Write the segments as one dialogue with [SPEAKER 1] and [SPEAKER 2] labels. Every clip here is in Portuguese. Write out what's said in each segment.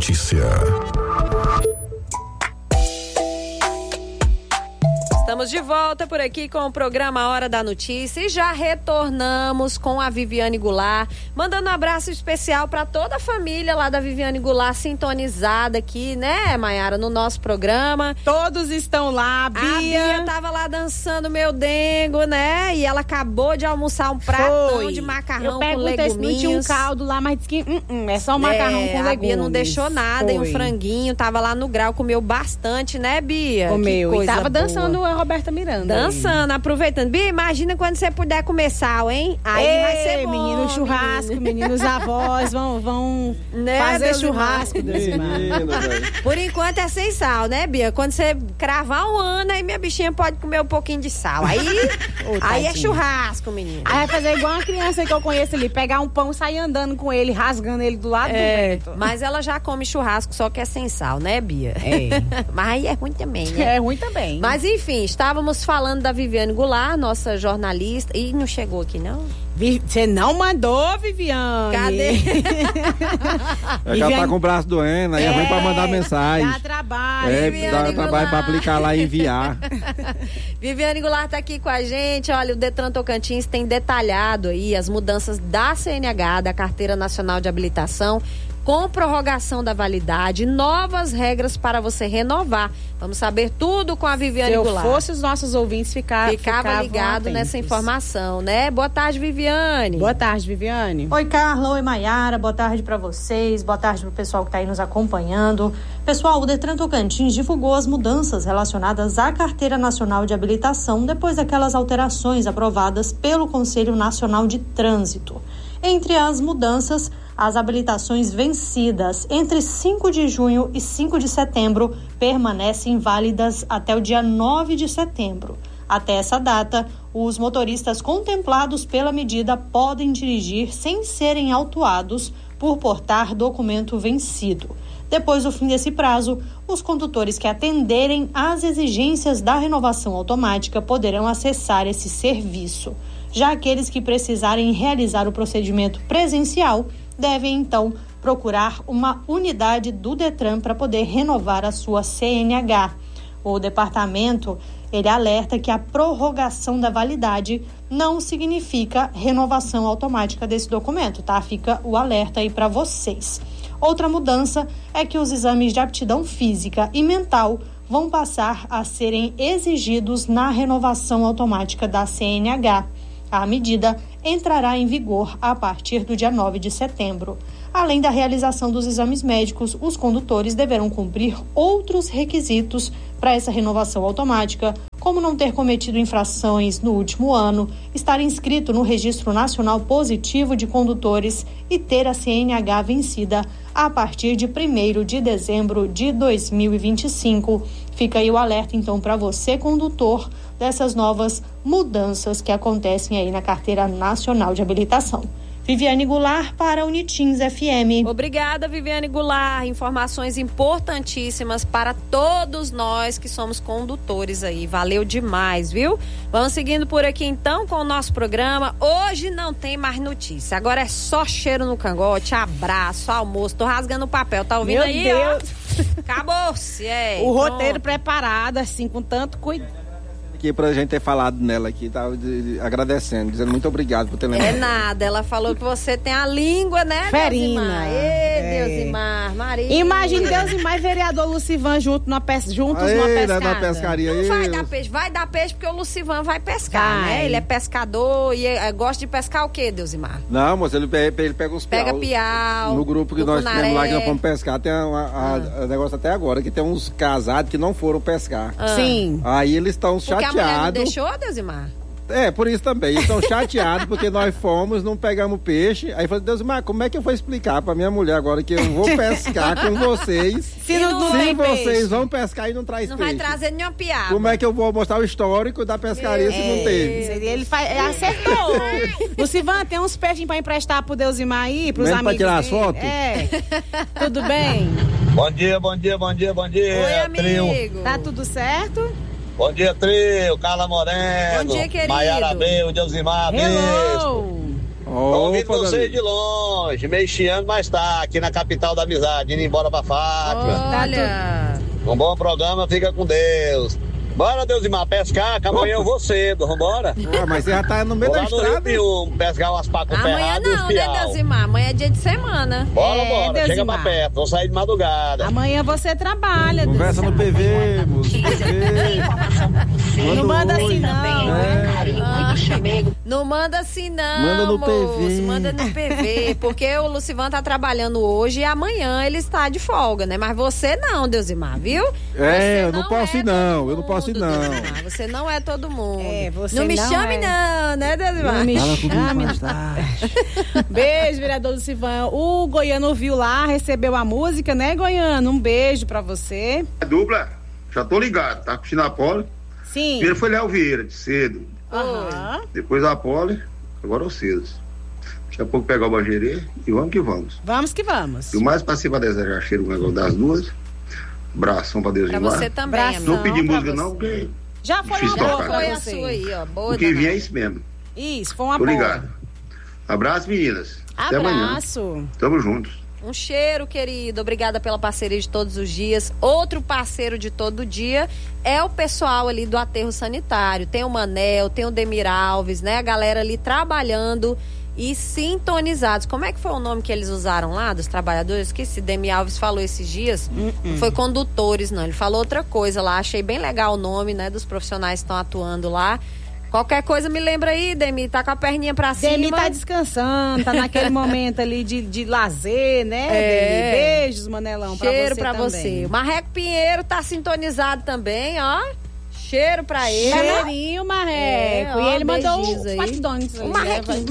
[SPEAKER 1] notícia.
[SPEAKER 2] Estamos de volta por aqui com o programa Hora da Notícia e já retornamos com a Viviane Goulart, mandando um abraço especial para toda a família lá da Viviane Goulart sintonizada aqui, né, Maiara, no nosso programa.
[SPEAKER 3] Todos estão lá, Bia.
[SPEAKER 2] A Bia tava lá dançando meu dengo, né, e ela acabou de almoçar um pratão de macarrão com leguminhos.
[SPEAKER 3] Se não tinha um caldo lá, mas disse que é só um macarrão com legumes.
[SPEAKER 2] A Bia não deixou nada, e um franguinho, tava lá no grau, comeu bastante, né, Bia?
[SPEAKER 3] Comeu,
[SPEAKER 2] que coisa
[SPEAKER 3] e tava
[SPEAKER 2] boa.
[SPEAKER 3] dançando a Roberta Miranda.
[SPEAKER 2] Dançando, aproveitando. Bia, imagina quando você puder comer sal, hein? Aí vai ser bom.
[SPEAKER 3] Menino churrasco, meninos avós vão
[SPEAKER 2] né,
[SPEAKER 3] fazer
[SPEAKER 2] Deus
[SPEAKER 3] churrasco, Deusimar.
[SPEAKER 2] Por enquanto é sem sal, né, Bia? Quando você cravar um ano, aí minha bichinha pode comer um pouquinho de sal. Aí é churrasco, menino.
[SPEAKER 3] Aí vai fazer igual uma criança que eu conheço ali, pegar um pão e sair andando com ele, rasgando ele do lado do vento.
[SPEAKER 2] Mas ela já come churrasco, só que é sem sal, né, Bia? Mas aí é ruim também, né?
[SPEAKER 3] É ruim também.
[SPEAKER 2] Mas enfim, estávamos falando da Viviane Goulart, nossa jornalista. Ih, não chegou aqui, não?
[SPEAKER 3] Você não mandou, Viviane?
[SPEAKER 2] Cadê?
[SPEAKER 4] É que ela tá com o braço doendo, aí é ruim pra mandar mensagem.
[SPEAKER 3] Dá trabalho.
[SPEAKER 4] Dá trabalho pra aplicar lá e enviar.
[SPEAKER 2] Viviane Goulart tá aqui com a gente. Olha, o Detran Tocantins tem detalhado aí as mudanças da CNH, da Carteira Nacional de Habilitação, com prorrogação da validade, novas regras para você renovar. Vamos saber tudo com a Viviane Goulart.
[SPEAKER 3] Se eu fosse os nossos ouvintes
[SPEAKER 2] ficava ligado
[SPEAKER 3] atentos
[SPEAKER 2] nessa informação, né? Boa tarde, Viviane.
[SPEAKER 3] Boa tarde, Viviane.
[SPEAKER 5] Oi, Carla. Oi, Maiara. Boa tarde para vocês. Boa tarde pro pessoal que tá aí nos acompanhando. Pessoal, o Detran Tocantins divulgou as mudanças relacionadas à Carteira Nacional de Habilitação depois daquelas alterações aprovadas pelo Conselho Nacional de Trânsito. Entre as mudanças, as habilitações vencidas entre 5 de junho e 5 de setembro permanecem válidas até o dia 9 de setembro. Até essa data, os motoristas contemplados pela medida podem dirigir sem serem autuados por portar documento vencido. Depois do fim desse prazo, os condutores que atenderem às exigências da renovação automática poderão acessar esse serviço. Já aqueles que precisarem realizar o procedimento presencial devem, então, procurar uma unidade do Detran para poder renovar a sua CNH. O departamento, ele alerta que a prorrogação da validade não significa renovação automática desse documento, tá? Fica o alerta aí para vocês. Outra mudança é que os exames de aptidão física e mental vão passar a serem exigidos na renovação automática da CNH. A medida entrará em vigor a partir do dia 9 de setembro. Além da realização dos exames médicos, os condutores deverão cumprir outros requisitos para essa renovação automática, como não ter cometido infrações no último ano, estar inscrito no Registro Nacional Positivo de Condutores e ter a CNH vencida a partir de 1º de dezembro de 2025. Fica aí o alerta, então, para você, condutor, dessas novas mudanças que acontecem aí na Carteira Nacional de Habilitação. Viviane Goulart para a Unitins FM.
[SPEAKER 2] Obrigada, Viviane Goulart. Informações importantíssimas para todos nós que somos condutores aí. Valeu demais, viu? Vamos seguindo por aqui então com o nosso programa. Hoje não tem mais notícia. Agora é só cheiro no cangote, abraço, almoço. Tô rasgando o papel, tá ouvindo? Meu aí? Deus. Ó? Acabou-se,
[SPEAKER 3] o roteiro preparado, assim, com tanto cuidado.
[SPEAKER 4] Aqui pra gente ter falado nela aqui, tá agradecendo, dizendo muito obrigado por ter lembrado.
[SPEAKER 2] É nada, ela falou que você tem a língua, né,
[SPEAKER 3] Ferina.
[SPEAKER 2] Deusimar, Maria.
[SPEAKER 3] Imagine Deusimar e vereador Lucivan juntos numa pescada.
[SPEAKER 4] Na pescaria.
[SPEAKER 2] Não vai dar peixe, vai dar peixe porque o Lucivan vai pescar, né? Ele é pescador e gosta de pescar o quê, Deusimar?
[SPEAKER 4] Não, moça, ele pega os piau.
[SPEAKER 2] Pega piau.
[SPEAKER 4] No grupo que nós temos lá que nós fomos pescar, tem um negócio até agora, que tem uns casados que não foram pescar.
[SPEAKER 3] Sim.
[SPEAKER 4] Aí eles estão chateados.
[SPEAKER 2] Porque a mulher não deixou, Deusimar?
[SPEAKER 4] Por isso também. Eles estão chateados porque nós fomos, não pegamos peixe. Aí falei, Deusimar, como é que eu vou explicar pra minha mulher agora que eu vou pescar com vocês?
[SPEAKER 3] Se vocês
[SPEAKER 4] peixe. Vão pescar e não traz
[SPEAKER 2] não
[SPEAKER 4] peixe.
[SPEAKER 2] Não vai trazer nenhuma piada.
[SPEAKER 4] Como é que eu vou mostrar o histórico da pescaria se não teve?
[SPEAKER 3] Ele acertou. Lucivan, tem uns peixinhos pra emprestar pro Deusimar aí, pros amigos.
[SPEAKER 4] Pra tirar as fotos?
[SPEAKER 3] Tudo bem?
[SPEAKER 6] Bom dia.
[SPEAKER 2] Oi, amigo.
[SPEAKER 6] Trio.
[SPEAKER 3] Tá tudo certo?
[SPEAKER 6] Bom dia, trio. Carla Moreno.
[SPEAKER 2] Bom dia, querido.
[SPEAKER 6] Maiara Bel, Deusimar, beijo.
[SPEAKER 1] Ouvindo vocês de longe, meio chiando, mas tá aqui na capital da amizade, indo embora pra Fátima.
[SPEAKER 2] Olha.
[SPEAKER 1] Um bom programa, fica com Deus. Bora, Deusimar, pescar, que amanhã eu vou cedo, vambora?
[SPEAKER 4] Mas você já tá no meio da estrada.
[SPEAKER 1] Pescar umas pacas
[SPEAKER 2] Amanhã não, né, Deusimar? Amanhã é dia de semana.
[SPEAKER 1] Bora,
[SPEAKER 3] Deusimar.
[SPEAKER 1] chega pra perto, vou sair de madrugada.
[SPEAKER 3] Amanhã você trabalha,
[SPEAKER 4] Conversa no PV, moço.
[SPEAKER 3] Não manda assim não.
[SPEAKER 2] Não manda assim não,
[SPEAKER 4] Manda no
[SPEAKER 2] moço.
[SPEAKER 4] PV.
[SPEAKER 2] Manda no PV, porque o Lucivan tá trabalhando hoje e amanhã ele está de folga, né? Mas você não, Deusimar, viu? Você
[SPEAKER 4] eu não posso ir não, eu não posso ir não.
[SPEAKER 2] Deusimar. Você não é todo mundo.
[SPEAKER 3] Você
[SPEAKER 2] não me
[SPEAKER 3] não
[SPEAKER 2] chame não, né, Deusimar?
[SPEAKER 3] Não me
[SPEAKER 4] Fala comigo
[SPEAKER 3] chame.
[SPEAKER 4] mais tarde.
[SPEAKER 3] Beijo, vereador Lucivan. O Goiano ouviu lá, recebeu a música, né, Goiano? Um beijo pra você.
[SPEAKER 6] Dupla, já tô ligado, tá curtindo a Poli.
[SPEAKER 3] Sim.
[SPEAKER 6] Primeiro foi Léo Vieira, de cedo.
[SPEAKER 3] Aham.
[SPEAKER 6] Depois a Poli, agora o Cedos. Daqui a pouco pegar o Bangerê e vamos que vamos.
[SPEAKER 3] Vamos que vamos.
[SPEAKER 6] E o mais pra cima desejar cheiro o negócio das duas. Bração pra Deus
[SPEAKER 2] Pra
[SPEAKER 6] e lá.
[SPEAKER 2] você também, amigo.
[SPEAKER 6] Não pedi
[SPEAKER 3] pra
[SPEAKER 6] música
[SPEAKER 3] você.
[SPEAKER 6] não, porque
[SPEAKER 3] Já foi
[SPEAKER 6] Difícil
[SPEAKER 3] uma boa
[SPEAKER 6] tocar.
[SPEAKER 3] pra
[SPEAKER 2] Foi a
[SPEAKER 3] você.
[SPEAKER 2] sua aí, ó. Boa,
[SPEAKER 6] o que vier é
[SPEAKER 2] danada.
[SPEAKER 6] isso mesmo.
[SPEAKER 3] Isso, foi uma
[SPEAKER 6] Tô
[SPEAKER 3] boa.
[SPEAKER 6] ligado. Abraço, meninas. Até amanhã.
[SPEAKER 3] Abraço.
[SPEAKER 6] Tamo juntos.
[SPEAKER 2] Um cheiro, querido. Obrigada pela parceria de todos os dias. Outro parceiro de todo dia é o pessoal ali do aterro sanitário. Tem o Manel, tem o Demir Alves, né? A galera ali trabalhando e sintonizados. Como é que foi o nome que eles usaram lá, dos trabalhadores? Que esse Demir Alves falou esses dias. Não foi condutores, não. Ele falou outra coisa lá. Achei bem legal o nome, né? Dos profissionais que estão atuando lá. Qualquer coisa me lembra aí, Demi, tá com a perninha pra cima.
[SPEAKER 3] Demi tá descansando, tá naquele momento ali de lazer, né? Demi? Beijos, Manelão,
[SPEAKER 2] Cheiro
[SPEAKER 3] pra
[SPEAKER 2] pra
[SPEAKER 3] você também.
[SPEAKER 2] você. O Marreco Pinheiro tá sintonizado também, ó. Cheiro pra ele.
[SPEAKER 3] Cheirinho, Marreco.
[SPEAKER 2] É, ó,
[SPEAKER 3] e ele mandou
[SPEAKER 2] beijinhos
[SPEAKER 3] os
[SPEAKER 2] aí.
[SPEAKER 3] bastidões.
[SPEAKER 2] O Marrequinho.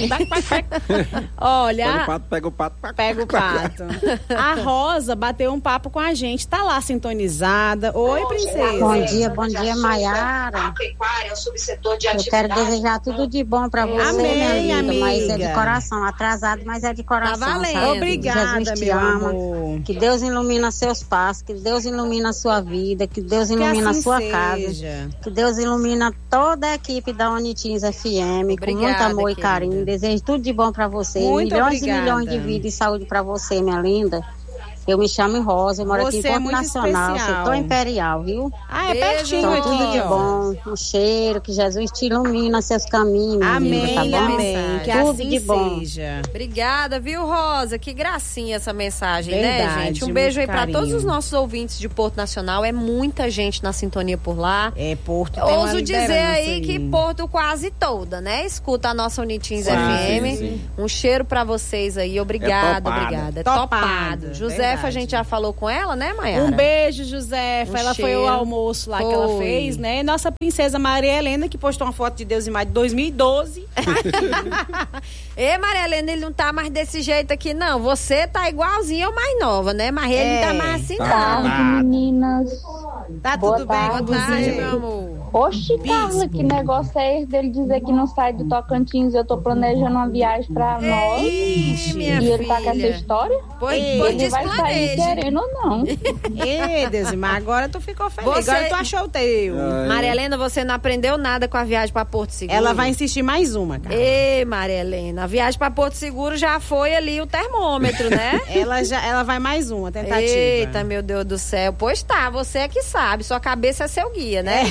[SPEAKER 4] Pega
[SPEAKER 3] Olha,
[SPEAKER 4] o pato.
[SPEAKER 3] pega o pato. A Rosa bateu um papo com a gente, tá lá sintonizada. Oi, princesa.
[SPEAKER 7] Bom dia, Maiara. Eu quero desejar tudo de bom pra você,
[SPEAKER 3] Amém,
[SPEAKER 7] minha linda, mas é
[SPEAKER 3] amiga.
[SPEAKER 7] de coração, atrasado, mas é de coração.
[SPEAKER 2] Tá valendo.
[SPEAKER 7] sabe?
[SPEAKER 3] Obrigada,
[SPEAKER 7] Jesus te
[SPEAKER 3] meu
[SPEAKER 7] ama.
[SPEAKER 3] amor.
[SPEAKER 7] Que Deus ilumina seus passos, que Deus ilumina a sua vida, que Deus
[SPEAKER 3] Que
[SPEAKER 7] ilumina
[SPEAKER 3] assim
[SPEAKER 7] a sua
[SPEAKER 3] seja.
[SPEAKER 7] casa, que Deus ilumina toda a equipe da Unitins FM, com muito
[SPEAKER 2] Obrigada,
[SPEAKER 7] amor e
[SPEAKER 2] querida.
[SPEAKER 7] carinho. Desejo tudo de bom pra você,
[SPEAKER 3] Muito
[SPEAKER 7] milhões
[SPEAKER 3] obrigada.
[SPEAKER 7] e milhões de vida e saúde pra você, minha linda. Eu me chamo Rosa, eu moro aqui em
[SPEAKER 3] Você é
[SPEAKER 7] Ponto
[SPEAKER 3] muito
[SPEAKER 7] Nacional,
[SPEAKER 3] especial.
[SPEAKER 7] setor Imperial, viu?
[SPEAKER 3] Ah, é
[SPEAKER 2] Beijo,
[SPEAKER 3] pertinho
[SPEAKER 7] Então,
[SPEAKER 3] aqui,
[SPEAKER 7] tudo de
[SPEAKER 3] ó.
[SPEAKER 7] bom, um cheiro, que Jesus te ilumina seus caminhos, minha
[SPEAKER 3] Amém,
[SPEAKER 7] linda, tá bom?
[SPEAKER 3] amém. Que
[SPEAKER 7] Tudo
[SPEAKER 3] assim
[SPEAKER 7] de bom.
[SPEAKER 3] seja.
[SPEAKER 2] Obrigada, viu, Rosa? Que gracinha essa mensagem, né,
[SPEAKER 3] Verdade,
[SPEAKER 2] gente? Um beijo aí
[SPEAKER 3] muito
[SPEAKER 2] pra
[SPEAKER 3] carinho.
[SPEAKER 2] todos os nossos ouvintes de Porto Nacional. É muita gente na sintonia por lá.
[SPEAKER 3] É, Porto tem uma
[SPEAKER 2] Ouso dizer
[SPEAKER 3] liderança
[SPEAKER 2] aí que Porto quase toda, né? Escuta a nossa Unitins FM.
[SPEAKER 4] sim.
[SPEAKER 2] Um cheiro pra vocês aí. Obrigada,
[SPEAKER 4] topado.
[SPEAKER 2] obrigada. É
[SPEAKER 3] Topado,
[SPEAKER 2] topado. Josefa,
[SPEAKER 3] verdade.
[SPEAKER 2] a gente já falou com ela, né, Maiara?
[SPEAKER 3] Um beijo, Josefa.
[SPEAKER 2] Um
[SPEAKER 3] Ela foi
[SPEAKER 2] cheiro.
[SPEAKER 3] ao almoço lá que ela
[SPEAKER 2] Foi.
[SPEAKER 3] fez, né? E nossa princesa Maria Helena, que postou uma foto de Deus e Mais de 2012.
[SPEAKER 2] Ê, Maria Helena, ele não tá mais desse jeito aqui, não. Você tá igualzinha ou mais nova, né? Mas ele não tá mais assim, não.
[SPEAKER 8] Meninas.
[SPEAKER 3] Tá
[SPEAKER 8] Boa
[SPEAKER 3] tudo bem com
[SPEAKER 8] tarde,
[SPEAKER 2] Boa tarde,
[SPEAKER 3] você?
[SPEAKER 2] meu amor.
[SPEAKER 8] Oxi, Carla, que negócio é esse dele dizer que não sai do Tocantins? Eu tô planejando uma viagem pra nós.
[SPEAKER 2] Ixi, minha
[SPEAKER 8] E ele tá com essa
[SPEAKER 2] filha.
[SPEAKER 8] história?
[SPEAKER 2] Pois
[SPEAKER 8] Ele vai sair
[SPEAKER 2] desplaneje.
[SPEAKER 8] querendo ou não.
[SPEAKER 3] Ê, Desimar, agora tu ficou feliz.
[SPEAKER 2] Você-
[SPEAKER 3] Agora tu achou o teu.
[SPEAKER 2] Maria Helena, você não aprendeu nada com a viagem pra Porto Seguro?
[SPEAKER 3] Ela vai insistir mais uma, cara.
[SPEAKER 2] Ê, Maria Helena, a viagem pra Porto Seguro já foi ali o termômetro, né?
[SPEAKER 3] Ela vai mais uma tentativa.
[SPEAKER 2] Eita, meu Deus do céu. Pois tá, você é que sabe. Sua cabeça é seu guia, né?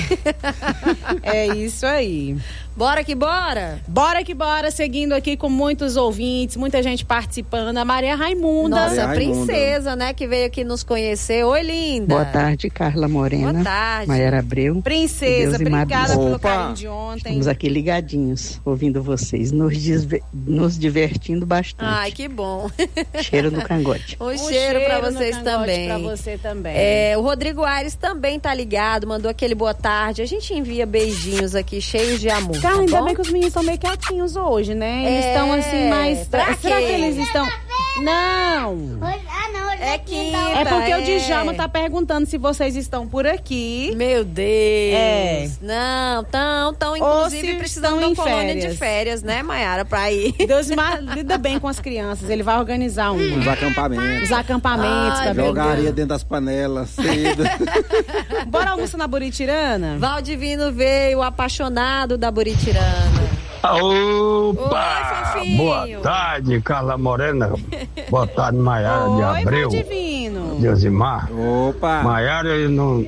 [SPEAKER 3] É isso aí.
[SPEAKER 2] Bora que bora?
[SPEAKER 3] Bora que bora, seguindo aqui com muitos ouvintes, muita gente participando. A Maria Raimunda.
[SPEAKER 2] Nossa,
[SPEAKER 4] Maria Raimunda.
[SPEAKER 2] princesa, né? Que veio aqui nos conhecer. Oi, linda.
[SPEAKER 9] Boa tarde, Carla Morena.
[SPEAKER 2] Boa tarde.
[SPEAKER 9] Maiara Abreu.
[SPEAKER 3] Princesa,
[SPEAKER 9] Deus e Maria.
[SPEAKER 3] obrigada pelo
[SPEAKER 4] Opa.
[SPEAKER 3] carinho de ontem.
[SPEAKER 9] Estamos aqui ligadinhos, ouvindo vocês, nos divertindo bastante.
[SPEAKER 2] Ai, que bom.
[SPEAKER 9] Cheiro no cangote.
[SPEAKER 2] Um cheiro pra
[SPEAKER 3] no
[SPEAKER 2] vocês
[SPEAKER 3] cangote
[SPEAKER 2] também.
[SPEAKER 3] Pra você também.
[SPEAKER 2] É, o Rodrigo Aires também tá ligado, mandou aquele boa tarde. A gente envia beijinhos aqui, cheios de amor.
[SPEAKER 3] Cara,
[SPEAKER 2] tá
[SPEAKER 3] ainda
[SPEAKER 2] bom?
[SPEAKER 3] bem que os meninos estão meio quietinhos hoje, né? Eles
[SPEAKER 2] É,
[SPEAKER 3] estão assim mais.
[SPEAKER 2] pra
[SPEAKER 3] Será
[SPEAKER 2] quê?
[SPEAKER 3] que eles estão. Não!
[SPEAKER 2] É quinta.
[SPEAKER 3] É porque o Djalma tá perguntando se vocês estão por aqui.
[SPEAKER 2] Meu Deus.
[SPEAKER 3] É.
[SPEAKER 2] Não, tão
[SPEAKER 3] Ou
[SPEAKER 2] inclusive
[SPEAKER 3] se
[SPEAKER 2] precisando
[SPEAKER 3] estão
[SPEAKER 2] de
[SPEAKER 3] em
[SPEAKER 2] uma colônia de
[SPEAKER 3] férias.
[SPEAKER 2] férias, né, Maiara, pra ir.
[SPEAKER 3] Deus lida bem com as crianças. Ele vai organizar
[SPEAKER 4] Os acampamentos.
[SPEAKER 3] os acampamentos
[SPEAKER 2] Ai,
[SPEAKER 3] também.
[SPEAKER 4] Jogaria dentro das panelas cedo.
[SPEAKER 3] Bora almoçar na Buritirana?
[SPEAKER 2] Valdivino veio, apaixonado da Buritirana.
[SPEAKER 10] Opa!
[SPEAKER 2] Oi,
[SPEAKER 10] boa tarde, Carla Morena. Boa tarde, Maiara de Abreu.
[SPEAKER 3] Oi, divino.
[SPEAKER 10] Deusimar.
[SPEAKER 4] Opa!
[SPEAKER 10] Maiara, eu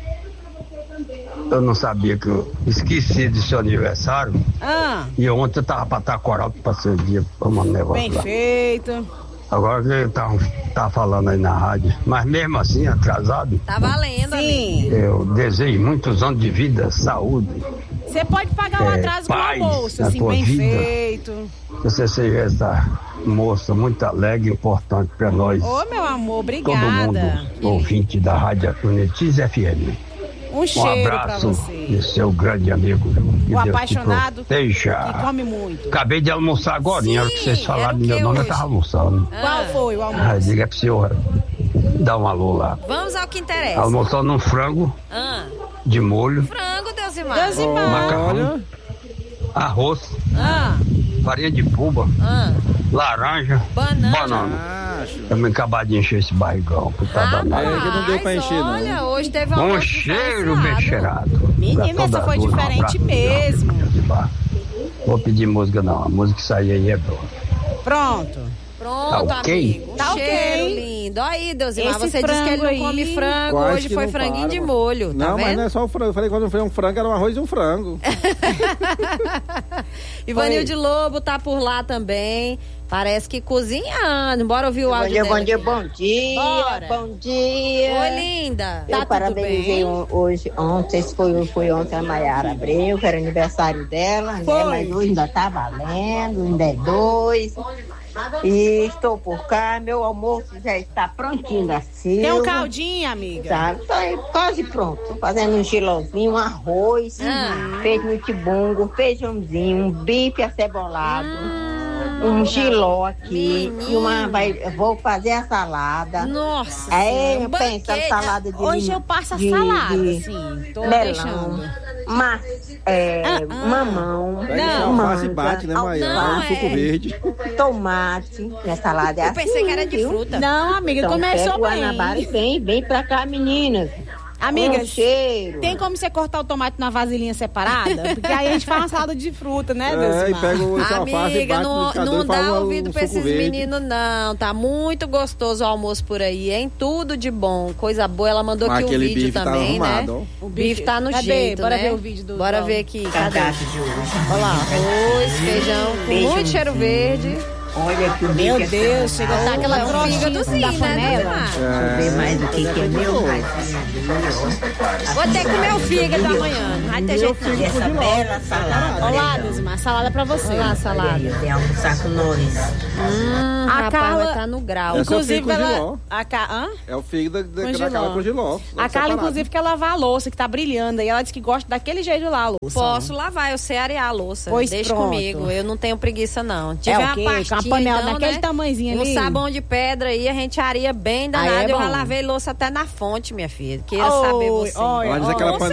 [SPEAKER 10] não sabia que eu esqueci do seu aniversário. E ontem eu tava pra Taquaral que passei o dia tomando negócio
[SPEAKER 3] Bem
[SPEAKER 10] lá.
[SPEAKER 3] feito.
[SPEAKER 10] Agora que ele tá falando aí na rádio. Mas mesmo assim, atrasado.
[SPEAKER 2] Tá valendo, amigo.
[SPEAKER 10] Eu desejo muitos anos de vida, saúde.
[SPEAKER 3] Você pode pagar o atraso com o
[SPEAKER 10] paz
[SPEAKER 3] almoço,
[SPEAKER 10] na
[SPEAKER 3] assim,
[SPEAKER 10] tua
[SPEAKER 3] bem
[SPEAKER 10] vida.
[SPEAKER 3] feito.
[SPEAKER 10] Você seja essa moça muito alegre e importante pra nós.
[SPEAKER 3] Ô, meu amor, obrigada.
[SPEAKER 10] Todo mundo ouvinte da Rádio Unetiz FM.
[SPEAKER 3] Um cheiro pra
[SPEAKER 10] abraço
[SPEAKER 3] você.
[SPEAKER 10] de seu grande amigo.
[SPEAKER 3] O apaixonado que
[SPEAKER 10] que
[SPEAKER 3] come muito.
[SPEAKER 10] Acabei de almoçar agora, na hora que vocês falaram do meu nome, eu tava almoçando.
[SPEAKER 3] Qual foi o almoço?
[SPEAKER 10] Aí diga pro senhor, dá um alô lá.
[SPEAKER 2] Vamos ao que interessa.
[SPEAKER 10] Almoçando um frango de molho,
[SPEAKER 2] Frango, Deusimar.
[SPEAKER 10] macarrão, arroz, farinha de puba, laranja, banana. Eu me acabei de encher esse barrigão, puta danada.
[SPEAKER 4] Que não deu pra encher, não.
[SPEAKER 2] Olha, hoje teve
[SPEAKER 10] Um cheiro bem cheirado.
[SPEAKER 3] Menina, essa foi diferente mesmo.
[SPEAKER 10] Vou pedir música não, a música que sair aí é boa.
[SPEAKER 3] Pronto.
[SPEAKER 2] Pronto,
[SPEAKER 10] Tá ok?
[SPEAKER 2] amigo.
[SPEAKER 3] Tá
[SPEAKER 2] cheiro
[SPEAKER 3] ok.
[SPEAKER 2] lindo. Aí, Deusimar,
[SPEAKER 3] Esse
[SPEAKER 2] você disse que ele não
[SPEAKER 3] frango
[SPEAKER 2] come
[SPEAKER 3] aí,
[SPEAKER 2] frango.
[SPEAKER 4] Quase
[SPEAKER 2] Hoje
[SPEAKER 4] que
[SPEAKER 2] foi
[SPEAKER 4] não
[SPEAKER 2] franguinho
[SPEAKER 4] para,
[SPEAKER 2] de
[SPEAKER 4] mano.
[SPEAKER 2] molho, tá
[SPEAKER 4] Não, mas
[SPEAKER 2] vendo?
[SPEAKER 4] não é só o frango. Eu falei que quando foi um frango, era um arroz e um frango.
[SPEAKER 2] Ivanilde Lobo tá por lá também. Parece que cozinhando. Bora ouvir o áudio dela.
[SPEAKER 7] Bom dia.
[SPEAKER 2] Bora.
[SPEAKER 7] Bom dia.
[SPEAKER 2] Oi, linda.
[SPEAKER 7] Eu
[SPEAKER 2] Tá
[SPEAKER 7] parabenizei
[SPEAKER 2] tudo bem?
[SPEAKER 7] ontem foi ontem a Maiara Abreu, que era aniversário dela, né? Mas hoje ainda tá valendo, ainda é 2. E estou por cá, meu almoço já está prontinho da Silva.
[SPEAKER 3] Tem um caldinho, amiga?
[SPEAKER 7] Tá quase pronto. Tô fazendo um gilozinho, um arroz, feijão no tibungo, feijãozinho, um bife acebolado, um giló aqui e vou fazer a salada.
[SPEAKER 2] Nossa,
[SPEAKER 7] é,
[SPEAKER 2] um
[SPEAKER 7] pensando
[SPEAKER 2] banquete.
[SPEAKER 7] salada de
[SPEAKER 3] Hoje eu passo a salada, assim, tô deixando.
[SPEAKER 7] Mamão,
[SPEAKER 4] alface bate, né, Maia? Um suco verde.
[SPEAKER 7] tomate, minha salada é
[SPEAKER 2] Eu pensei que era de fruta.
[SPEAKER 3] Não, amiga,
[SPEAKER 7] Então,
[SPEAKER 3] começou
[SPEAKER 7] pega o Guanabara e vem pra cá, meninas.
[SPEAKER 3] Amiga,
[SPEAKER 7] Um cheiro.
[SPEAKER 3] tem como você cortar o tomate numa vasilhinha separada? Porque aí a gente faz uma salada de fruta, né,
[SPEAKER 4] E
[SPEAKER 3] Deusimar?
[SPEAKER 4] pega o alface e
[SPEAKER 2] Amiga,
[SPEAKER 4] bate no
[SPEAKER 2] não
[SPEAKER 4] liquidificador e
[SPEAKER 2] dá
[SPEAKER 4] faz
[SPEAKER 2] ouvido pra
[SPEAKER 4] suco
[SPEAKER 2] esses
[SPEAKER 4] verde.
[SPEAKER 2] meninos, não. Tá muito gostoso o almoço por aí, hein? Tudo de bom. Coisa boa. Ela mandou
[SPEAKER 4] Mas
[SPEAKER 2] aqui um
[SPEAKER 4] aquele
[SPEAKER 2] vídeo
[SPEAKER 4] bife tá
[SPEAKER 2] também,
[SPEAKER 4] arrumado,
[SPEAKER 2] né?
[SPEAKER 4] ó.
[SPEAKER 2] O bife tá no
[SPEAKER 3] Cadê?
[SPEAKER 2] jeito,
[SPEAKER 3] Bora
[SPEAKER 2] né?
[SPEAKER 3] ver o vídeo do...
[SPEAKER 2] Bora ver aqui. Cadê?
[SPEAKER 7] Cardápio de hoje.
[SPEAKER 2] Olha lá, arroz, feijão, com muito cheiro verde.
[SPEAKER 7] Olha que o
[SPEAKER 3] Meu
[SPEAKER 7] bife
[SPEAKER 3] Deus, chega a dar aquela
[SPEAKER 2] É um
[SPEAKER 3] crostinha
[SPEAKER 2] fígadozinho,
[SPEAKER 3] da
[SPEAKER 2] né,
[SPEAKER 3] panela.
[SPEAKER 2] Deusimar?
[SPEAKER 7] Deixa eu ver mais o que é meu.
[SPEAKER 2] Vou ter que comer o fígado amanhã. Não vai ter jeito não.
[SPEAKER 7] Essa bela salada.
[SPEAKER 3] Olá, Deusimar, salada pra você.
[SPEAKER 2] Olha lá, salada.
[SPEAKER 7] Eu tenho almoçar com nós.
[SPEAKER 3] A
[SPEAKER 2] Rapaz,
[SPEAKER 3] Carla-
[SPEAKER 2] vai tá no grau.
[SPEAKER 4] Essa
[SPEAKER 3] Inclusive,
[SPEAKER 4] eu fico com
[SPEAKER 3] ela...
[SPEAKER 4] giló.
[SPEAKER 3] Hã?
[SPEAKER 4] É o fígado da
[SPEAKER 3] giló.
[SPEAKER 4] Carla com giló.
[SPEAKER 3] A Carla, inclusive, quer lavar a louça, que tá brilhando. E ela disse que gosta daquele jeito lá, a louça.
[SPEAKER 2] Posso lavar, eu sei arear a louça.
[SPEAKER 3] Pois
[SPEAKER 2] Deixa
[SPEAKER 3] pronto.
[SPEAKER 2] comigo, eu não tenho preguiça não.
[SPEAKER 3] É
[SPEAKER 2] Tiver
[SPEAKER 3] o
[SPEAKER 2] uma
[SPEAKER 3] quê?
[SPEAKER 2] pastinha,
[SPEAKER 3] Com a panela
[SPEAKER 2] então,
[SPEAKER 3] daquele
[SPEAKER 2] né?
[SPEAKER 3] tamanhozinho
[SPEAKER 2] Um
[SPEAKER 3] ali.
[SPEAKER 2] sabão de pedra aí, a gente areia bem danado.
[SPEAKER 3] Aí é
[SPEAKER 2] Eu já
[SPEAKER 3] bom.
[SPEAKER 2] lavei louça até na fonte, minha filha. Queira saber você.
[SPEAKER 4] Olha, aquela